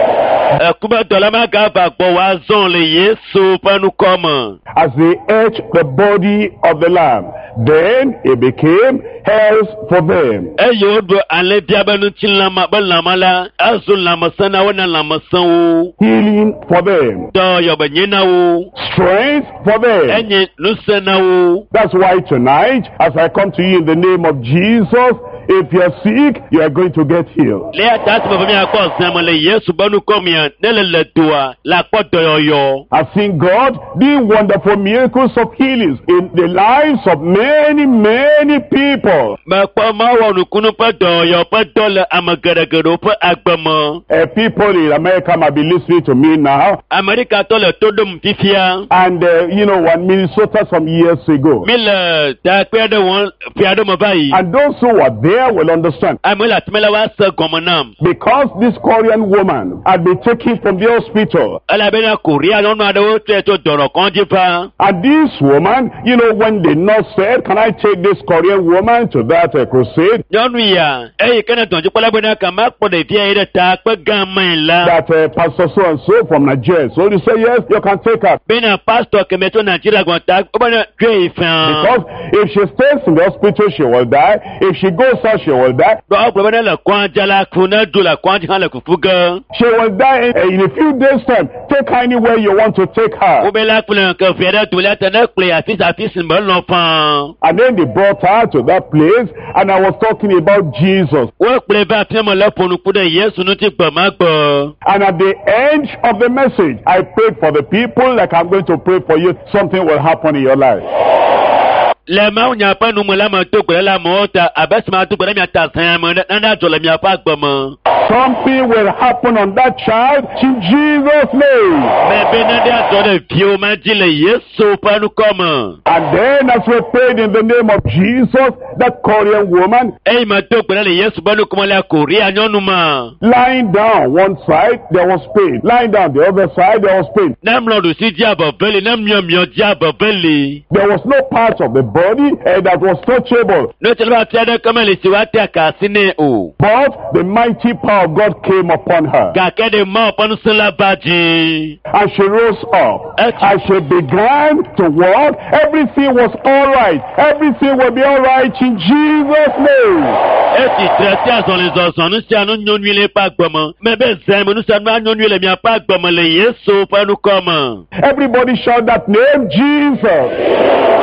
Akuba dola ma ga ba gbo wa zon le Yesu panu koma. As they ate the body of the lamb, then it became hell for them. Eyo do ale diabanu chinlama balamala azul lama sana wana lama sanwo. Healing for them. Do yo banyina wo. Strength for them. Enye lusana wo. That's why tonight, as I come to you in the name of Jesus, if you're sick, you are going to get healed. Le atatu baba mi akọ sama le Yesu banu komia nele le doa la poto yoyo. I've seen God doing wonderful miracles of healings in the lives of many, many people. Ma pa ma wonu kunu pa doyo pa dole amagaragaro pa agbamo. Uh, people in America might be listening to me now. America tole todum tifia. And, uh, you know, one Minnesota some years ago. Mila ta kwede won fiado mabai. And those who were there will understand. Amela tmela wa sa gomonam. Because this Korean woman had been taken from the hospital. Ala bena Korea no na do to doro konjipa. And this woman, you know, when the nurse said, "Can I take this Korean woman to that uh, crusade?" Yonu ya, eh kana tonji pala bena kama po de fia ida ta pa gamela. That uh, pastor so and so from Nigeria. So they say, "Yes, you can take her." Bena pastor kemeto Nigeria gonta obana dwe ifan. Because if she stays in the hospital, she will die. If she goes out, she will die. Do obana la kwanja la kuna do la kwanja hala kufuga. She will die in, in a few days' time. Take her anywhere you want to take her. Obela kuna ka fiada to la tana play afis afis mbalo fan. And then they brought her to that place, and I was talking about Jesus. Wo play ba pemo la ponu kuda Yesu no ti pa magbo. And at the end of the message, I prayed for the people like I'm going to pray for you. Something will happen in your life. Le ma unya pa nu mala ma to kwa la mota abasma to kwa mi atasan mo na na to le mi apa gbomo. Something will happen on that child in Jesus' name. Me be na dia to de pio ma jile Yesu pa nu koma. And then as we prayed in the name of Jesus, that Korean woman, eh ma to kwa le Yesu ba nu koma la Korea nyonu ma. lying down one side, there was pain. Lying down the other side, there was pain. Nam lo do si dia ba beli nam myo myo dia ba beli. There was no part of the body uh, that was touchable. No tell ba tia de kama le si wa tia ka sine o. But the mighty power of God came upon her. Ka ke de ma panu sala baji. And she rose up. Okay. As she began to walk, everything was all right. Everything will be all right in Jesus' name. E ti traité à son les osons, nous sommes nous nous nuile pas comme. Mais ben zem, nous sommes nous nuile bien pas comme les Yesu pas nous comme. Everybody shout that name, Jesus.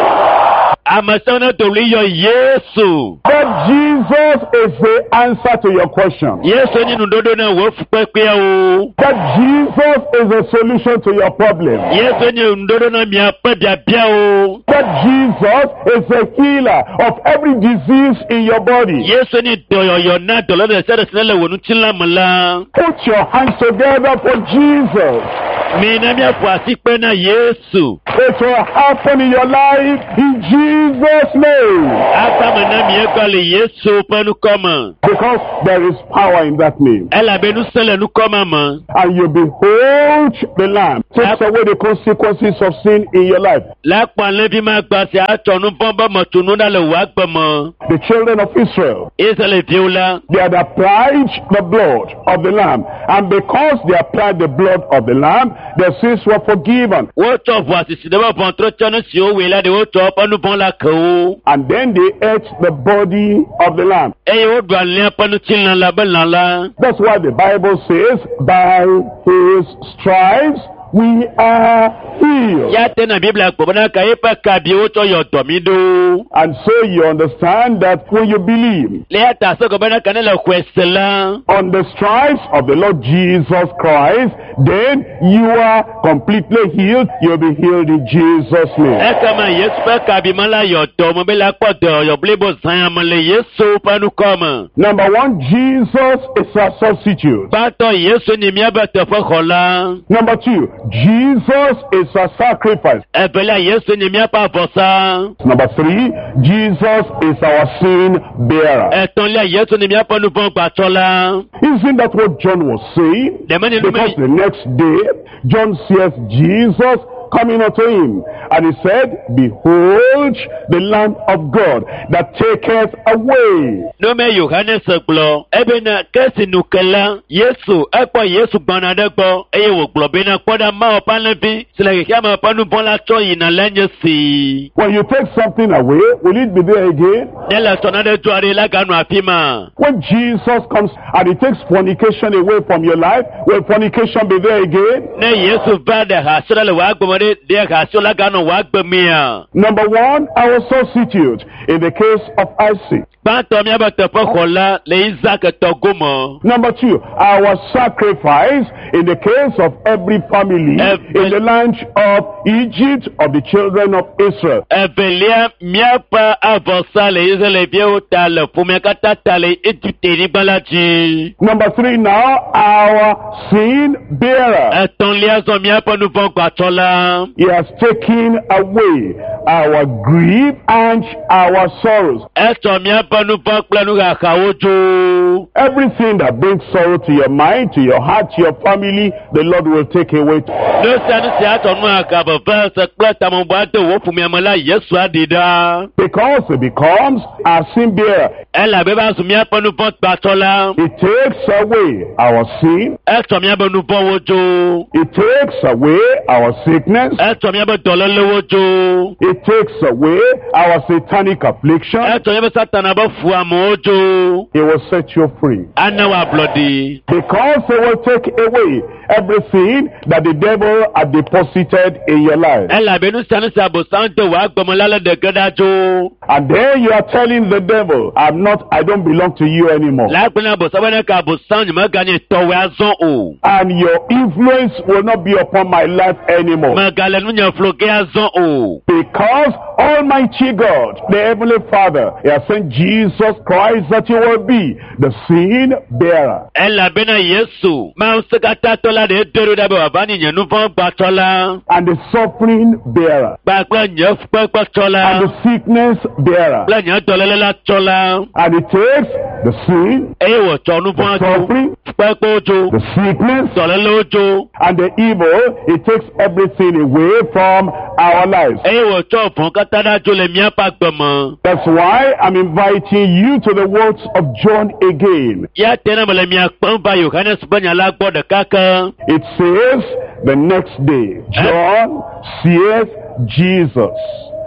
Amasana to liyo Yesu. But Jesus is the answer to your question. Yesu ni ndodo na wofu kwekwe o. That Jesus is the solution to your problem. Yesu ni ndodo na miapa bia bia o. That Jesus is the healer of every disease in your body. Yesu ni doyo yo na dolo de sere sinele wonu chila mala. Put your hands together for Jesus. Mina mi afuasi pe na Yesu. It will happen in your life in Jesus' name. Ata mana mi egale Yesu pe nu koma. Because there is power in that name. Ela be nu sele nu koma ma. And you behold the Lamb. Takes away the consequences of sin in your life. La pa le bi ma gba se atonu bomba motunu na le wa gbe mo. The children of Israel, Israel viola. they had applied the blood of the Lamb. And because they applied the blood of the Lamb, their sins were forgiven. Wo to voici si de ba bon tro chanu si o we la de wo to pa nu bon la ko. And then they ate the body of the Lamb. E yo do ale pa nu tin la ba la la. That's why the Bible says, by his stripes we are healed. Ya te na Biblia ko bana ka e pa ka bi wo to yo do mi do. And so you understand that when you believe Le ta so ko bana ka na la kwestela. on the stripes of the Lord Jesus Christ, then you are completely healed. You'll be healed in Jesus' name. E kama Yesu pa ka bi mala yo to mo be la po do yo blebo san mo le Yesu pa nu koma. Number one, Jesus is our substitute. Ba to Yesu ni mi aba te fo khola. Number two, Jesus is our sacrifice. E be la Yesu ni mi apa bosa. Number three, Jesus is our sin bearer. E ton le Yesu ni mi apa nu bon gba tola. Isn't that what John was saying? De mani Because the next day, John sees Jesus coming unto him, and he said, behold the Lamb of God that taketh away. No me Yohanes glo. E be na kesi nukela. Yesu, e po Yesu gbana de gbo. E wo glo be na poda ma opa lebi. Sile ke ma pa nu bon la to yin na lenye si. When you take something away, will it be there again? Ne la sona de tuare la ganu afima. When Jesus comes and he takes fornication away from your life, will fornication be there again? Ne Yesu va de ha sura le wa gbo de de ha sura ganu wa gbo mi a. Number one, our substitute in the case of Isaac. Ba to mi aba te fo khola le Isaac to gomo. Number two, our sacrifice in the case of every family Every- in the land of Egypt of the children of Israel. Evelia miapa avosa le Israel bi o ta le fumi kata ta le Egypt ni balaji. Number three now, our sin bearer. Eton liaison miapa nu bon gba tola. He has taken away our grief and our sorrows. Eto miapa nu bon kple nu ga kawojo. Everything that brings sorrow to your mind, to your heart, to your family, the Lord will take away. No sanu si ato nu aka baba se kple tamon bo ate wo fumi amala Yesu adida. Because it becomes our sin bearer. Ela be ba su miapa nu bon gba tola. It takes away our sin. Eto miapa nu bon wojo. It takes away our sickness. Eto miapa dolole wojo. It takes away our satanic affliction. Eto miapa satana ba fu amojo. He will set you free. Ana wa bloody. Because he will take away everything that the devil had deposited in your life. Ela be nu sanu si abosan to wa gbomolala de gedajo. And then you are telling the devil, I'm not, I don't belong to you anymore. Láàpin àbòsán wẹ́nẹ́ ká àbòsán ni mẹ́ga ni tọ̀wé azán o. And your influence will not be upon my life anymore. Mẹ́ga lẹ́nu yẹn flogé azán o. Because Almighty God, the Heavenly Father, He has sent Jesus Christ that He will be the sin bearer. Ẹ làbẹ́ náà Yéṣu. Máa ń sẹ́kátà tọ́lá de dèrò dábẹ́ wà ní ìyẹn núfọ́n gbà tọ́lá. And the suffering bearer. Gbàgbọ́ yẹn pẹ́pẹ́ tọ́lá. And the sickness bearer. Gbàgbọ́ yẹn tọ́lẹ́lẹ́lá tọ́lá. And it takes the sin, Ẹ wọ̀ tọ́ núfọ́n the tó. suffering, Pẹ́pẹ́ ojo. the sickness, Tọ́lẹ́lẹ́ ojo. and the evil. It takes everything away from our lives. Ẹ wọ̀ tọ́ fún kátàdájọ́ lè mìíràn pàgbọ́mọ. That's why I'm inviting you to the words of John again. Yá tẹ́lẹ̀ mọ̀lẹ́ mìíràn pọ́n bá Yohanes Bọ́nyàlá gbọ́dọ̀ kákan. It says the next day, John seeth Jesus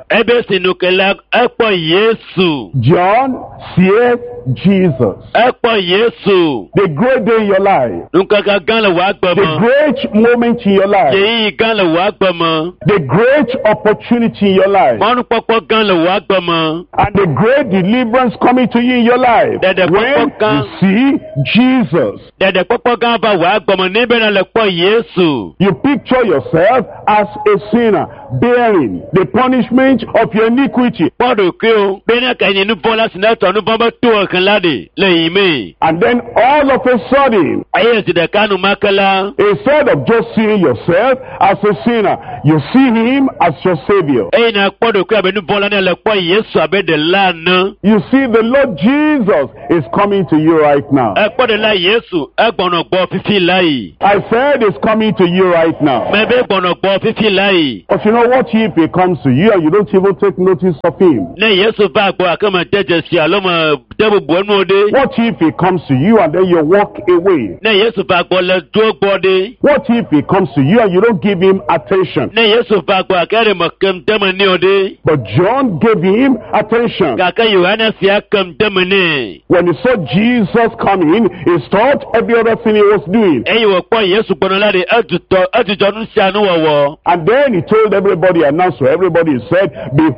Ebe sinukela ekpo Yesu. John sees Jesus. Ekpo Yesu. The great day in your life. Nunkaka ganle wa The gbamo. great moment in your life. Yeyi ganle wa gbamo. The great opportunity in your life. Monu popo ganle wa gbamo. And the great deliverance coming to you in your life. That the When popo you see Jesus. Dede popo gan ba wa gbamo nibe na le po Yesu. You picture yourself as a sinner bearing the punishment of your iniquity. Podo ke o. Bena ka ni nu bola sinato nu bomba to kan lade le yime. And then all of a sudden, Aye si de kanu makala. instead of just seeing yourself as a sinner, you see him as your savior. Aye na podo ke abenu bola na le po Yesu abede la na. You see the Lord Jesus is coming to you right now. E podo la Yesu e gbono gbo fifi lai. I said it's coming to you right now. Me be gbono gbo fifi lai. But you know what if he comes to you and you don't even take notice of him? Ne Yesu ba gbo akama deje si aloma debu bonu ode. What if he comes to you and then you walk away? Ne Yesu ba gbo le do gbo de. What if he comes to you and you don't give him attention? Ne Yesu ba gbo akere makem dema ni ode. But John gave him attention. Kaka Yohana si akam dema ni. When he saw Jesus coming, he stopped every other thing he was doing. Eyi wo po Yesu gbono lade aduto adujo nu si anu wowo. And then he told everybody, announced to everybody, he said,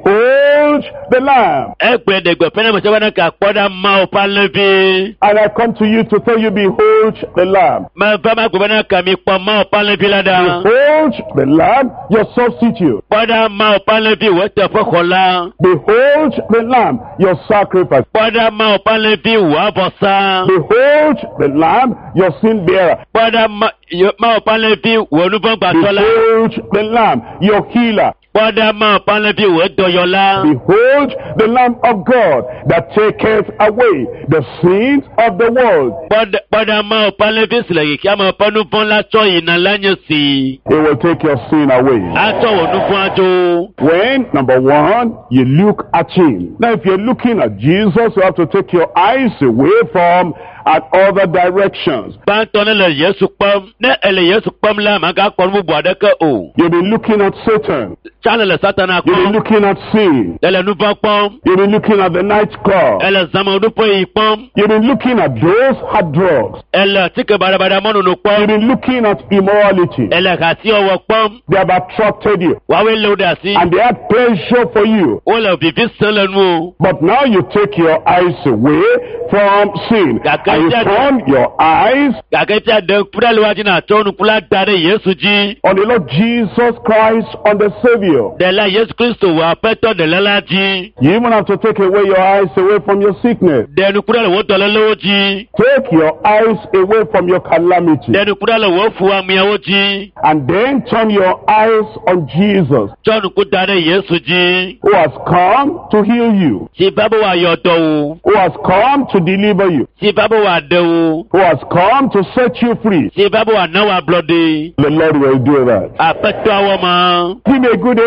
behold the Lamb. Egbe de gbe pena mo se wana ka poda ma o panlevi. And I come to you to tell you, behold the Lamb. Ma ba ma gbe na ka mi po ma o panlevi lada. Behold the Lamb, your substitute. Poda ma o panlevi wo te fo kola. Behold the Lamb, your sacrifice. Poda ma o panlevi wa bosa. Behold the Lamb, your sin bearer. Poda ma yo- ma o panlevi wo nu bon gbatola. Behold the Lamb, your healer. Poda ma o panlevi wo doyola. Behold the Lamb of God that taketh away the sins of the world. Poda poda ma o panlevi sile ki ama panu pon la to ina lanyo si. He will take your sin away. Ato wo nu fun ajo. When, number one, you look at him. Now, if you're looking at Jesus, you have to take your eyes away from at other directions. Banto ne le Yesu pam. Ne ele Yesu pam la ma ga kon bu adeke o. You've been looking at Satan. Chale le satana You've been pam. looking at sin. Ele nu ba pam. You've been looking at the nightclub. Ele zama du po yi pam. You've been looking at those hard drugs. Ele tike bara bara monu no You've pam. been looking at immorality. Ele ka si owo pam. They have attracted you. Wa we lo da si. And they had pleasure for you. O le vivi sele nu o. But now you take your eyes away from sin. And you turn your eyes Kake ti ade pura le waji na tonu pula dare Yesu ji. on the Lord Jesus Christ, on the Savior. De la Yesu Kristo wa peto de la la ji. You even have to take away your eyes away from your sickness. De nu pura le wo dole lo ji. Take your eyes away from your calamity. De nu pura le wo fu ami awo ji. And then turn your eyes on Jesus, Tonu ku dare Yesu ji. who has come to heal you, Si babo wa yodo o. who has come to deliver you, Si babo wa de o. who has come to set you free. Si babo wa na wa blode. The Lord will do that. Apeto awo ma. Give me a good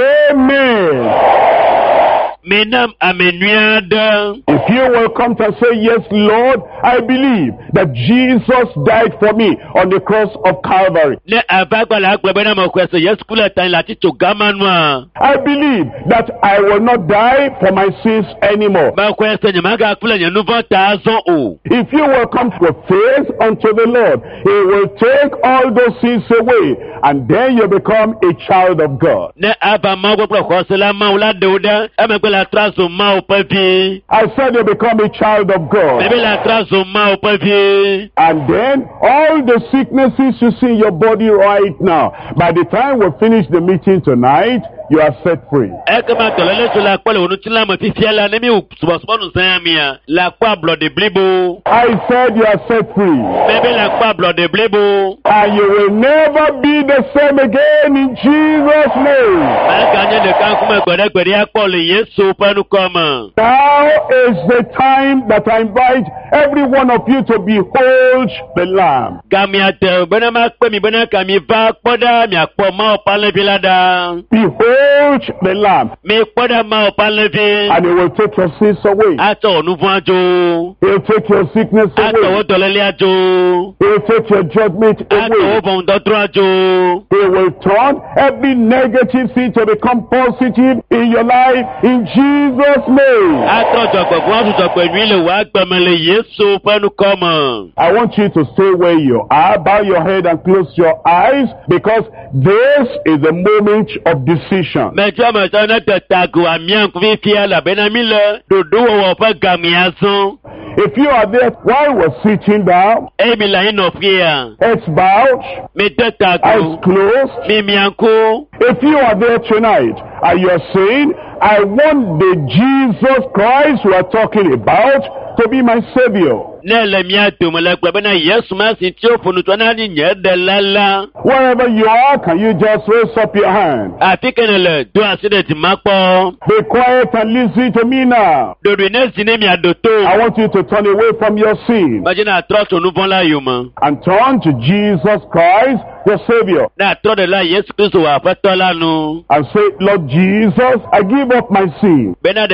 amen. Menam amenuada. If you will come to say, yes, Lord, I believe that Jesus died for me on the cross of Calvary. Ne abagbala agbebe na mo kwese Yesu kula tan lati to gamanwa. I believe that I will not die for my sins anymore. Ma kwese nyama ga kula nyanu vota azon o. If you will come with faith unto the Lord, He will take all those sins away, and then you become a child of God. Ne aba ma gbogbo kwasela ma ula deuda. Eme la trazo ma o pepi. I said you become a child of God. Bebe la trazo ma o pepi. And then all the sicknesses you see in your body right now, by the time we finish the meeting tonight, you are set free. Eke ma tolele to la kwale onu tila ma fifiela ne mi subasubanu zayamia. La kwa blood blibo. I said you are set free. Bebe la kwa blood blibo. And you will never be the same again in Jesus' name. Aka nye de kan kuma gwede gwede akpole Yesu panu koma. Now is the time that I invite every one of you to behold the Lamb. Kami ate bena ma kpe mi bena kami va kpoda mi akpo ma opale bilada. Behold behold the Lamb, Mi kpɔɖe ma wò palẽvi. and he will take your sins away. Atɔ wò nu vɔ̃a dzo. He will take your sickness Atɔ wò away. dɔlélia dzo. He will take your judgment Atɔ wò away. vɔ̃dɔdrɔ̃a dzo. He will turn every negative thing to become positive in your life in Jesus' name. Atɔ dzɔgbevɔ̃a tu dzɔgbenyui le wò agbeme le Yesu ƒe nukɔme. I want you to stay where you are, bow your head and close your eyes, because this is the moment of decision. Mɛtsɔ mɛtsɔ ne teta go amia ŋkuvi fia elabena mi le ɖoɖowɔwɔ ƒe gamea zɔm. If you are there while we're sitting down, Eye mi le anyinɔƒea. heads bowed, Mi de ta eyes go. closed. Mi mia ŋku. If you are there tonight and you're saying, I want the Jesus Christ we are talking about to be my Savior. Ne le mia dome le gbe bena Yesu ma si tso ƒonutɔ na ni nye ɖela la. Wherever you are, can you just raise up your hand? Afi ke ne le do asi ɖe dzima kpɔ. Be quiet and listen to me now. Ɖoɖoe ne zi ne mia ɖo to. I want you to turn away from your sin Madze na trɔ tso nu vɔ̃ la yome. and turn to Jesus Christ, your Savior, Na trɔ ɖe la Yesu Kristo wò aƒetɔ la nu. and say, Lord Jesus, I give up my sin. Bena